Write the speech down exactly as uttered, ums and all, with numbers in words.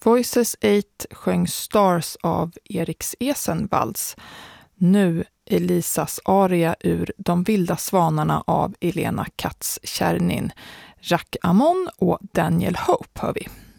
Voices eight sjöng Stars av Eriks Esenvalds. Nu Elisas aria ur De vilda svanarna av Elena Katz-Kärnin. Jacques Amon och Daniel Hope hör vi.